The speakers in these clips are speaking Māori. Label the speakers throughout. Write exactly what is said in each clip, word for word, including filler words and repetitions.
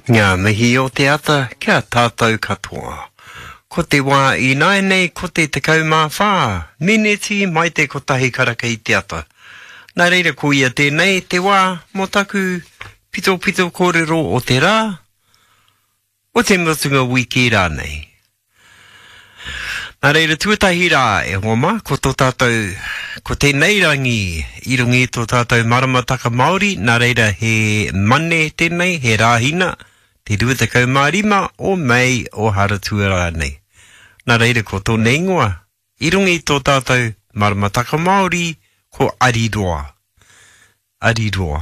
Speaker 1: Ngā mihi o te ata kia tātou katoa. Ko te wā I nai nei ko te tekau mā whā, mineti mai te kotahi karaka I te ata. Nā reira ko ia tēnei te wā mō taku pito pito kōrero o te rā, o te mutunga wiki rā nei. Nā reira tuatahi rā e ngoma, ko tō tātou, ko tēnei rangi, I rungi tō tātou maramataka Māori, nā reira he mane tēnei, he rāhina, te ruatakau mārima o mei o haratua rā nei. Nā reira ko tō nei ngoa, I rungi tō tātou maramataka Māori, ko ariroa. Ariroa.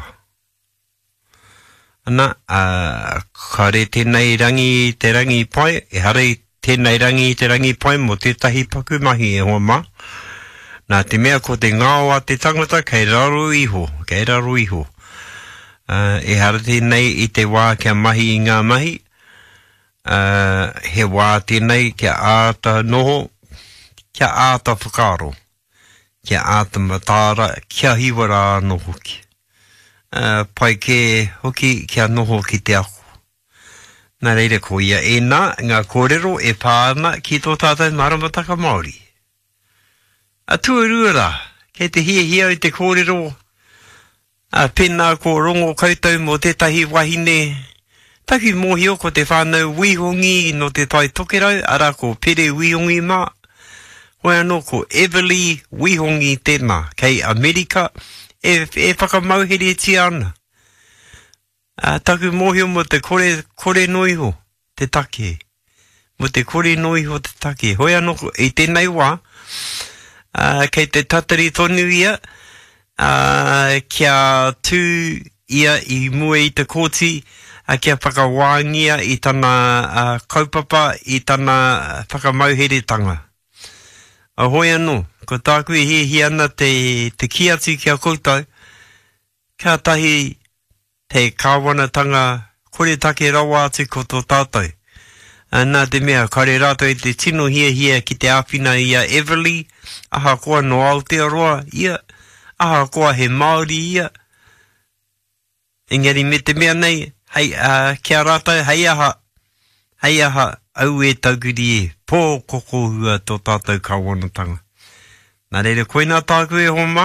Speaker 1: Ana, uh, kare tēnei rangi, te rangi pai, e harei tēnei rangi, te rangi pai mo tētahi paku mahi e hoa mā. Nā te mea ko te ngāo a te tangata, kei raro iho, kei raro iho. Uh, e hara tēnei I te wā kia mahi I ngā mahi. Uh, he wā tēnei kia āta noho, kia āta whakaro, kia āta matāra, kia hiwara no hoki. Uh, pai ke hoki kia noho ki te ako. Nā reira ko ia e nā, ngā kōrero e pāna ki tō tātou maramataka Māori. A tuarua rā, kei te hia hia I te kōrero, a pēnā ko rongo koutou mō tētahi wahine, taki mōhio ko te whānau wihongi no te tai tokerau, ara ko pere wihongi mā, hoi anō ko Everly wihongi tēnā, kei Amerika, e, e whakamauhere ti ana. Uh, taku mōhio mo te kore, kore noiho, te take. Mo te kore noiho te take. Hoi anō ko, I tēnei wā, uh, kei te tatari tonu ia, uh, kia tū ia I mua I te kōti, uh, kia whakawāngia I tana uh, kaupapa, I tana whakamauheretanga. A hoi anō, ko tāku I he hi ana te, te kiatu kia koutou, kia tahi te kāwanatanga kore take rawa atu ko tō tātou. Uh, nā te mea, kare rātou I te tino hia hia ki te āwhina ia Everly, aha koa no Aotearoa ia, aha koa he Māori ia. Engari me te mea nei, hei, uh, kia rātou, hei aha, hei aha, au e taukuri e, pō koko hua tō tātou kāwanatanga. Nā reira koina tāku e homa,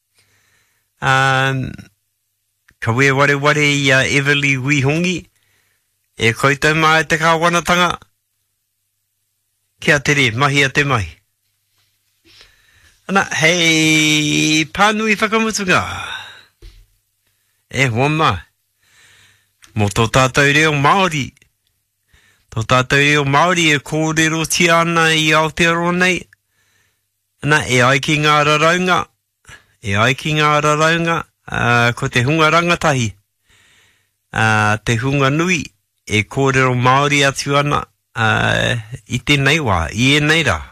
Speaker 1: um, ka wea ware ware I a Everly wihongi, e koutou mai te kāwanatanga, kia tere, mahi a te mahi. Ana, hei, pānui whakamutunga. E hoa mai, mo tō tātou reo Māori, tō tātou reo Māori e kōrero ti ana I Aotearoa nei, ana, e ai ki ngā raraunga, e ai ki ngā raraunga, Uh, ko te hunga rangatahi, uh, te hunga nui, e kōrero Māori atu ana uh, I tēnei wā, I e nei rā.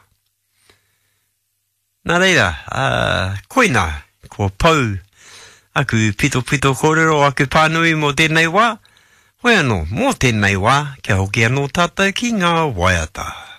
Speaker 1: Nā reira, uh, koina, ko pau, aku pito pito kōrero, aku pānui mō tēnei wā, hoi anō, mō tēnei wā, kia hoki anō tātou ki ngā waiata.